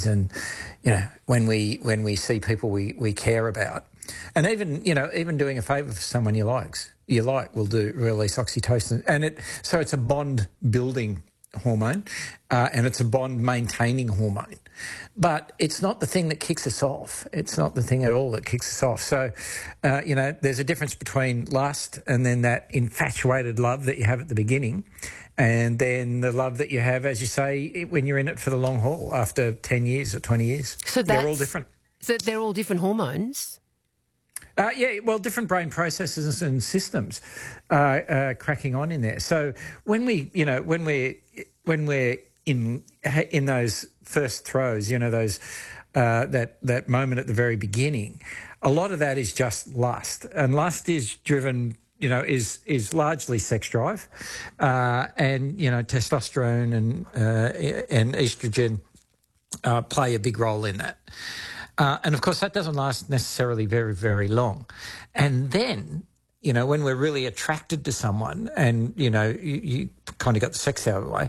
kids, and when we see people we care about, and even doing a favour for someone you like will release oxytocin, and so it's a bond building hormone, and it's a bond maintaining hormone. But it's not the thing that kicks us off. It's not the thing at all that kicks us off. So, there's a difference between lust and then that infatuated love that you have at the beginning, and then the love that you have, as you say, when you're in it for the long haul after 10 years or 20 years. So they're all different. So they're all different hormones? Different brain processes and systems cracking on in there. So when we're in those first throes, those that moment at the very beginning, a lot of that is just lust, and lust is driven, is largely sex drive, and testosterone and estrogen play a big role in that. And of course, that doesn't last necessarily very, very long. And then, when we're really attracted to someone and, you kind of got the sex out of the way,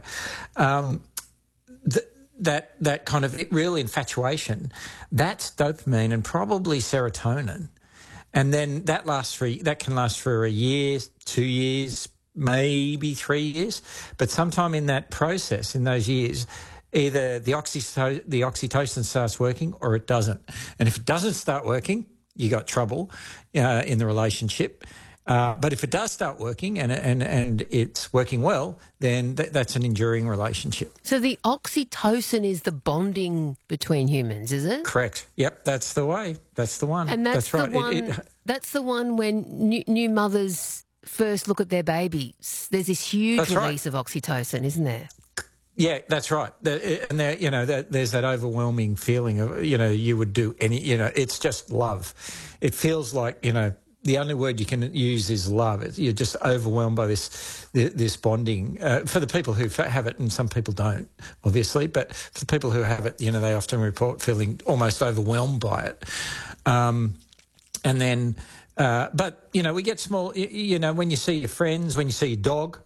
that kind of real infatuation, that's dopamine and probably serotonin. And then that can last for a year, 2 years, maybe 3 years. But sometime in that process, in those years, either the oxytocin starts working or it doesn't. And if it doesn't start working, you got trouble in the relationship. But if it does start working and it's working well, then that's an enduring relationship. So the oxytocin is the bonding between humans, is it? Correct. Yep, that's the way. That's the one. And that's right. The one. That's the one when new mothers first look at their babies. There's this huge release of oxytocin, isn't there? Yeah, that's right. And there's that overwhelming feeling of, you would do it's just love. It feels like, the only word you can use is love. You're just overwhelmed by this bonding. For the people who have it, and some people don't, obviously, but for the people who have it, they often report feeling almost overwhelmed by it. But we get small, when you see your friends, when you see your dog,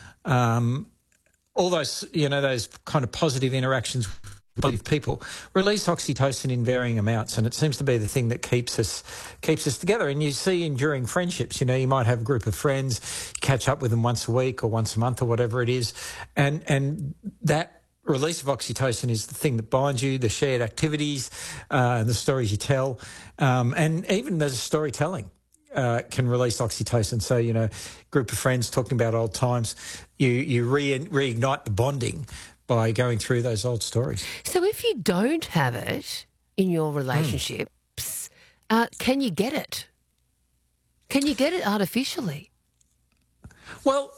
all those, those kind of positive interactions with people release oxytocin in varying amounts, and it seems to be the thing that keeps us together. And you see enduring friendships, you might have a group of friends, you catch up with them once a week or once a month or whatever it is, and that release of oxytocin is the thing that binds you, the shared activities, the stories you tell, and even the storytelling. Can release oxytocin. So, group of friends talking about old times, you reignite the bonding by going through those old stories. So if you don't have it in your relationships, can you get it? Can you get it artificially? Well,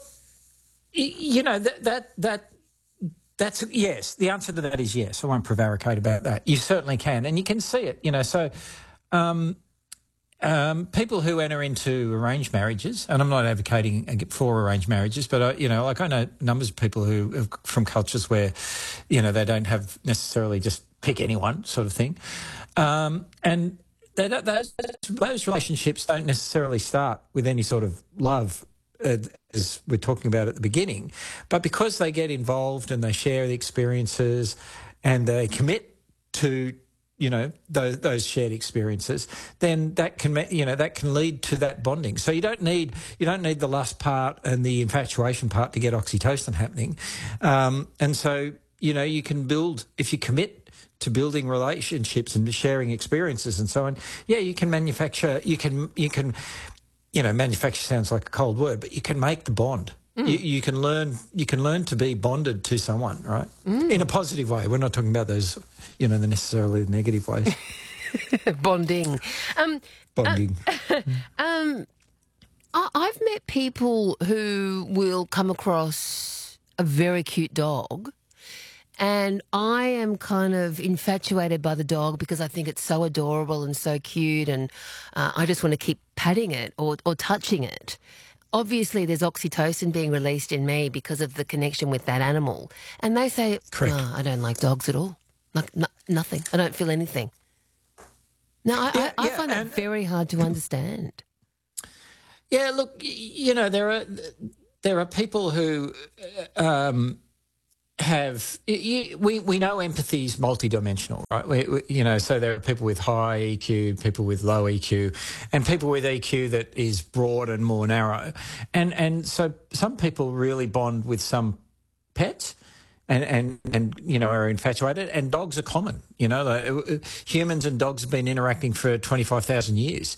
that's yes. The answer to that is yes. I won't prevaricate about that. You certainly can, and you can see it. So. People who enter into arranged marriages, and I'm not advocating for arranged marriages, but I know numbers of people who are from cultures where, they don't have necessarily just pick anyone sort of thing, and those relationships don't necessarily start with any sort of love, as we're talking about at the beginning, but because they get involved and they share the experiences and they commit to those shared experiences, then that can lead to that bonding. So you don't need the lust part and the infatuation part to get oxytocin happening, and so you can build, if you commit to building relationships and sharing experiences and so on. Yeah, you can manufacture. You can manufacture sounds like a cold word, but you can make the bond. You can learn to be bonded to someone, right? In a positive way. We're not talking about those, the necessarily negative ways. Bonding. Bonding. I've met people who will come across a very cute dog, and I am kind of infatuated by the dog because I think it's so adorable and so cute, and I just want to keep patting it or touching it. Obviously, there's oxytocin being released in me because of the connection with that animal. And they say, oh, I don't like dogs at all. Like, nothing. I don't feel anything. No, I find that very hard to understand. Yeah, look, there are people who we know empathy is multidimensional, right? So there are people with high EQ, people with low EQ, and people with EQ that is broad and more narrow. And so some people really bond with some pets and are infatuated, and dogs are common. Humans and dogs have been interacting for 25,000 years.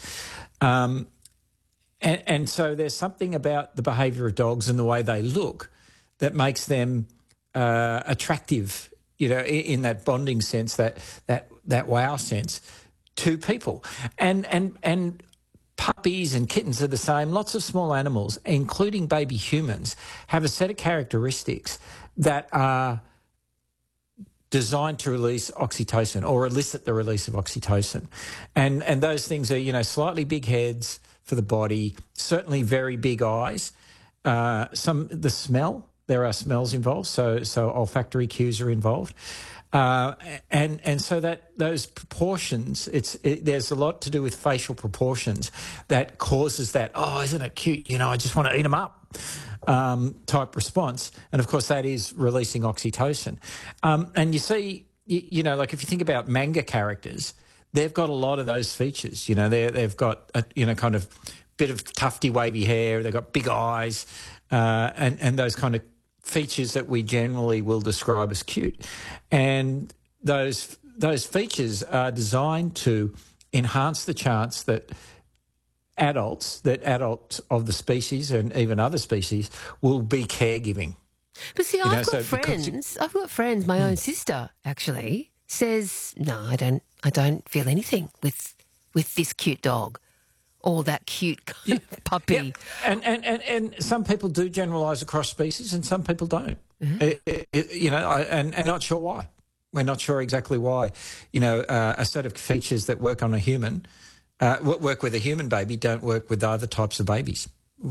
And so there's something about the behaviour of dogs and the way they look that makes them attractive, in that bonding sense, that wow sense to people. And puppies and kittens are the same. Lots of small animals, including baby humans, have a set of characteristics that are designed to release oxytocin or elicit the release of oxytocin. And those things are, slightly big heads for the body, certainly very big eyes, the smell. There are smells involved, so olfactory cues are involved, and so that those proportions, there's a lot to do with facial proportions that causes that, oh, isn't it cute? I just want to eat them up type response, and of course that is releasing oxytocin. And you see, like if you think about manga characters, they've got a lot of those features. They've got a kind of bit of tufty, wavy hair. They've got big eyes, and those kind of features that we generally will describe as cute. And those features are designed to enhance the chance that adults of the species and even other species will be caregiving. But see, I've got friends, my own sister actually says, no, I don't feel anything with this cute dog. Or that cute kind of puppy. Yeah. And some people do generalise across species and some people don't. Mm-hmm. And not sure why. We're not sure exactly why. A set of features that work on a human, work with a human baby, don't work with other types of babies.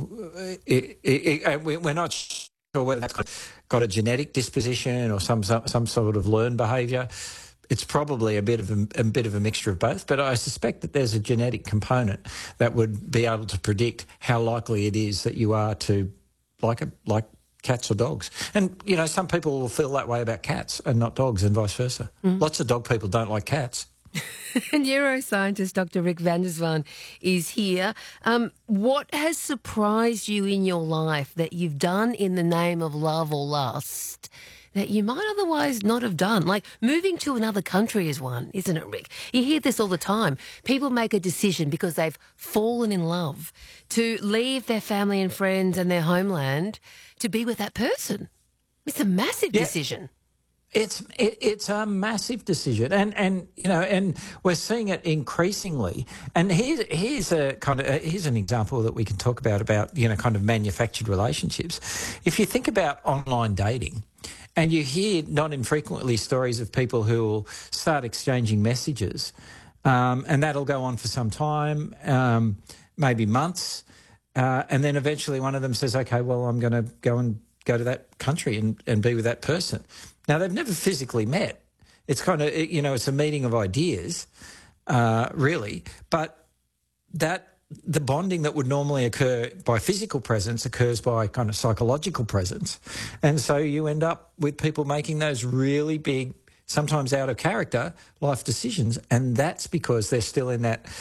We're not sure whether that's got a genetic disposition or some sort of learned behaviour. It's probably a bit of a mixture of both, but I suspect that there's a genetic component that would be able to predict how likely it is that you are to like cats or dogs. And some people will feel that way about cats and not dogs, and vice versa. Lots of dog people don't like cats. Neuroscientist Dr. Rick van der Zwaan is here. What has surprised you in your life that you've done in the name of love or lust that you might otherwise not have done? Like moving to another country is one, isn't it, Rick? You hear this all the time. People make a decision because they've fallen in love to leave their family and friends and their homeland to be with that person. It's a massive decision. It's a massive decision, and we're seeing it increasingly. And here's an example that we can talk about kind of manufactured relationships. If you think about online dating, and you hear not infrequently stories of people who will start exchanging messages, and that'll go on for some time, maybe months, and then eventually one of them says, "Okay, well, I'm going to go to that country and be with that person." Now, they've never physically met. It's kind of, it's a meeting of ideas, really, but the bonding that would normally occur by physical presence occurs by kind of psychological presence. And so you end up with people making those really big, sometimes out of character, life decisions. And that's because they're still in that,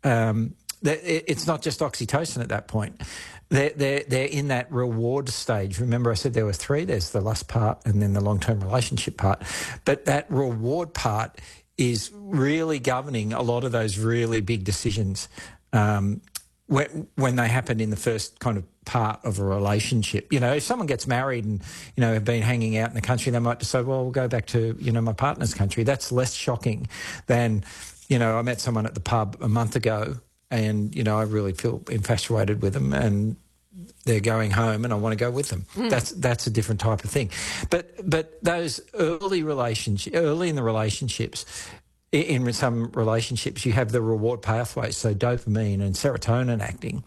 it's not just oxytocin at that point. They're in that reward stage. Remember I said there were three. There's the lust part and then the long-term relationship part. But that reward part is really governing a lot of those really big decisions when they happen in the first kind of part of a relationship. If someone gets married and, have been hanging out in the country, they might decide, well, we'll go back to, my partner's country. That's less shocking than, I met someone at the pub a month ago and, I really feel infatuated with them and they're going home and I want to go with them. That's a different type of thing. But those early in the relationships, in some relationships, you have the reward pathways, so dopamine and serotonin acting.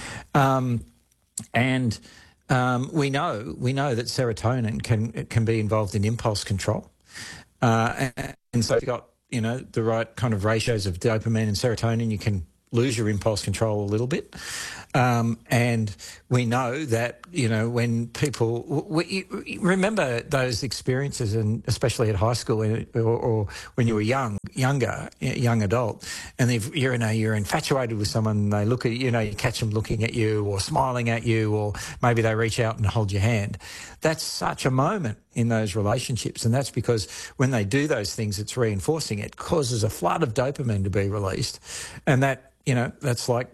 We know that serotonin can be involved in impulse control. And so if you've got, the right kind of ratios of dopamine and serotonin, you can lose your impulse control a little bit. And we know that, when people remember those experiences, and especially at high school or when you were young adult, and if you're infatuated with someone, and they look at you catch them looking at you or smiling at you, or maybe they reach out and hold your hand. That's such a moment in those relationships, and that's because when they do those things, it's reinforcing. It causes a flood of dopamine to be released, and that's like.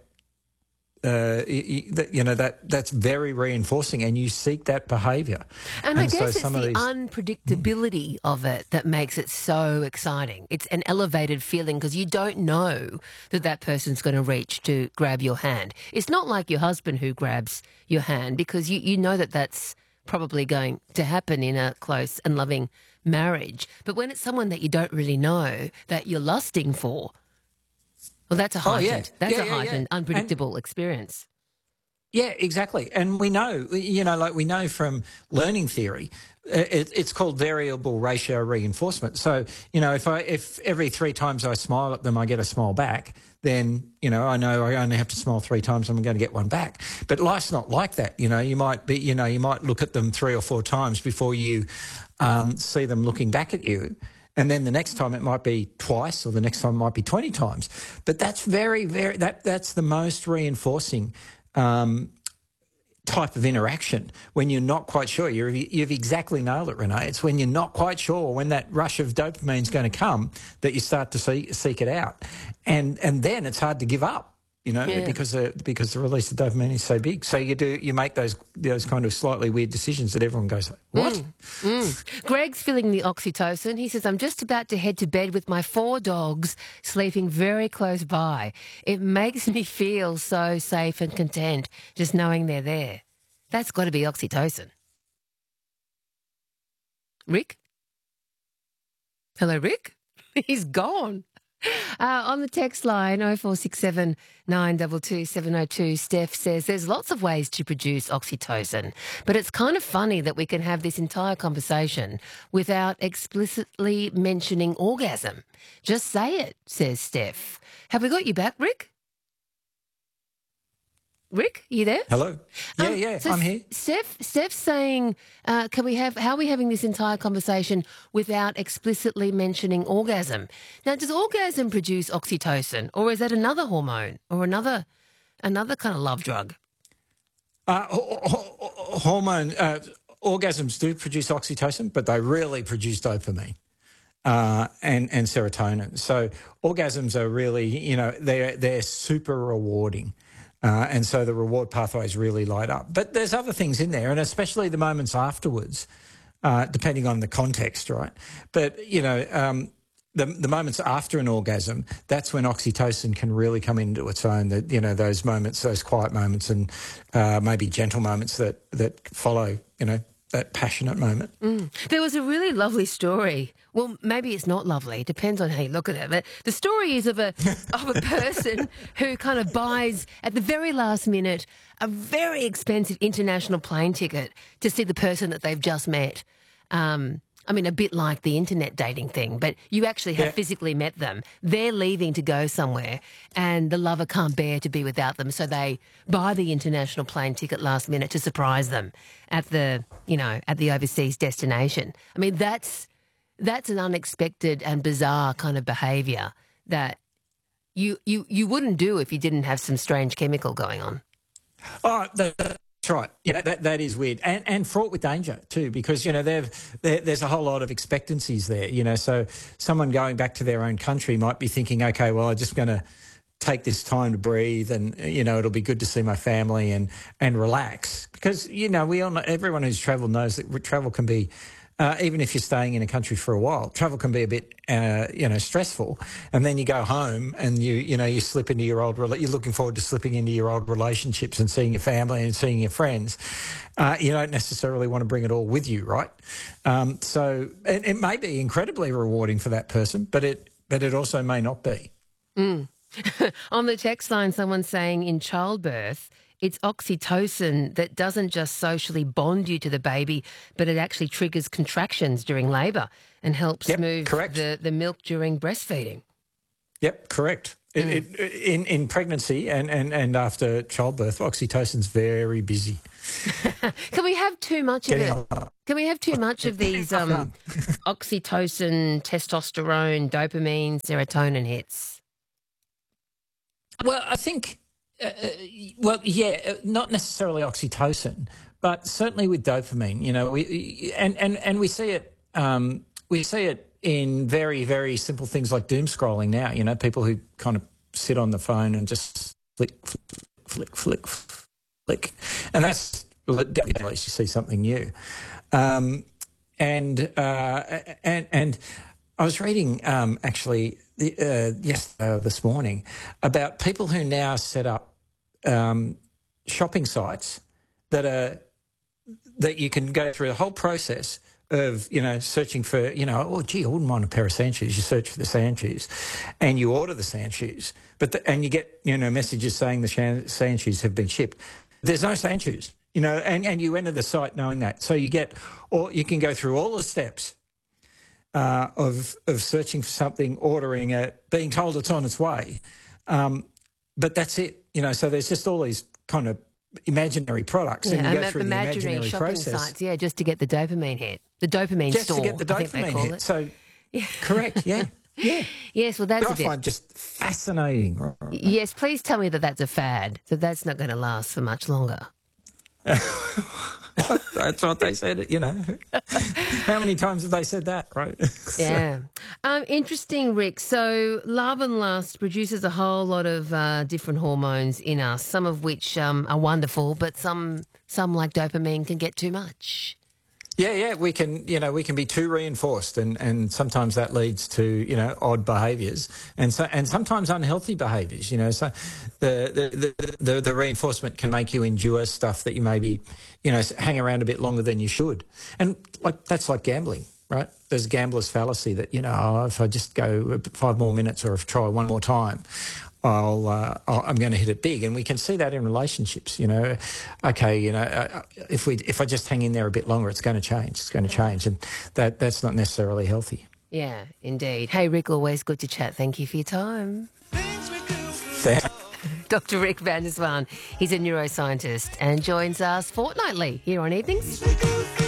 That's very reinforcing, and you seek that behaviour. And I guess it's the unpredictability of it that makes it so exciting. It's an elevated feeling because you don't know that person's going to reach to grab your hand. It's not like your husband who grabs your hand, because you know that that's probably going to happen in a close and loving marriage. But when it's someone that you don't really know that you're lusting for, well, that's a heightened, unpredictable experience. Yeah, exactly. And we know, we know from learning theory, it's called variable ratio reinforcement. So, if every 3 times I smile at them, I get a smile back, then, I know I only have to smile 3 times, I'm going to get one back. But life's not like that. You might look at them 3 or 4 times before you see them looking back at you. And then the next time it might be twice, or the next time it might be 20 times. But that's that's the most reinforcing type of interaction when you're not quite sure. You've exactly nailed it, Renee. It's when you're not quite sure when that rush of dopamine is going to come that you start to seek it out. And then it's hard to give up. Because the release of dopamine is so big. So you make those kind of slightly weird decisions that everyone goes, what? Greg's feeling the oxytocin. He says, I'm just about to head to bed with my 4 dogs sleeping very close by. It makes me feel so safe and content just knowing they're there. That's got to be oxytocin. Rick? Hello, Rick? He's gone. On the text line 0467 922 702, Steph says there's lots of ways to produce oxytocin, but it's kind of funny that we can have this entire conversation without explicitly mentioning orgasm. Just say it, says Steph. Have we got you back, Rick? Rick, you there? Hello. Yeah, so I'm here. Steph's saying, how are we having this entire conversation without explicitly mentioning orgasm? Now, does orgasm produce oxytocin, or is that another hormone or another kind of love drug? Orgasms do produce oxytocin, but they really produce dopamine. And serotonin. So orgasms are really, they're super rewarding. And so the reward pathways really light up. But there's other things in there, and especially the moments afterwards, depending on the context, right? But, the moments after an orgasm, that's when oxytocin can really come into its own, those moments, those quiet moments and maybe gentle moments that follow, that passionate moment. There was a really lovely story. Well, maybe it's not lovely. It depends on how you look at it. But the story is of a person who kind of buys at the very last minute a very expensive international plane ticket to see the person that they've just met. A bit like the internet dating thing, but you actually have physically met them. They're leaving to go somewhere, and the lover can't bear to be without them, so they buy the international plane ticket last minute to surprise them at the overseas destination. That's an unexpected and bizarre kind of behaviour that you wouldn't do if you didn't have some strange chemical going on. Oh, that's right. Yeah, that is weird and fraught with danger too, because there's a whole lot of expectancies there. So someone going back to their own country might be thinking, okay, well, I'm just going to take this time to breathe, and it'll be good to see my family and relax, because we all know, everyone who's travelled knows that travel can be. Even if you're staying in a country for a while, travel can be a bit, stressful. And then you go home and you slip into you're looking forward to slipping into your old relationships and seeing your family and seeing your friends. You don't necessarily want to bring it all with you, right? So it may be incredibly rewarding for that person, but it also may not be. On the text line, someone's saying in childbirth, it's oxytocin that doesn't just socially bond you to the baby, but it actually triggers contractions during labour and helps move the milk during breastfeeding. Yep, correct. In pregnancy and after childbirth, oxytocin's very busy. Can we have too much of it? Can we have too much of these oxytocin, testosterone, dopamine, serotonin hits? Well, I think, not necessarily oxytocin, but certainly with dopamine. You know, we see it. We see it in very, very simple things like doom scrolling now. You know, people who kind of sit on the phone and just flick, and that's at least you see something new. And I was reading actually this morning about people who now set up shopping sites that you can go through the whole process of, you know, searching for, you know, oh, gee, I wouldn't mind a pair of sand shoes. You search for the sand shoes and you order the sand shoes, and you get, you know, messages saying the sand shoes have been shipped. There's no sand shoes, you know, and you enter the site knowing that. So you can go through all the steps of searching for something, ordering it, being told it's on its way. But that's it, you know, so there's just all these kind of imaginary products, and you go through the imaginary shopping process. Sites, just to get the dopamine hit. The dopamine just store, to get the dopamine hit. So, correct, yeah. Yes, well, that's I find just fascinating. Yes, please tell me that that's a fad, so that's not going to last for much longer. That's what they said, you know. How many times have they said that, right? Yeah. Interesting, Rick. So love and lust produces a whole lot of different hormones in us, some of which are wonderful, but some like dopamine can get too much. Yeah, we can be too reinforced, and sometimes that leads to, you know, odd behaviours, and sometimes unhealthy behaviours. You know, so the reinforcement can make you endure stuff that you maybe, you know, hang around a bit longer than you should, and that's like gambling, right? There's gambler's fallacy that, you know, if I just go 5 more minutes or if I try one more time, I'm going to hit it big. And we can see that in relationships, you know. Okay, you know, if I just hang in there a bit longer, it's going to change. It's going to change, and that's not necessarily healthy. Yeah, indeed. Hey, Rick, always good to chat. Thank you for your time. Dr. Rick van der Zwaan. He's a neuroscientist and joins us fortnightly here on Evenings.